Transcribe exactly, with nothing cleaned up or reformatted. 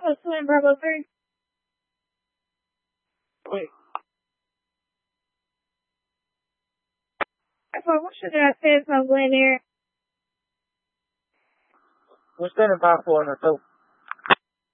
Oh, Swim Bravo three. Wait. What should I say if I'm going there? We're standing by for an adult.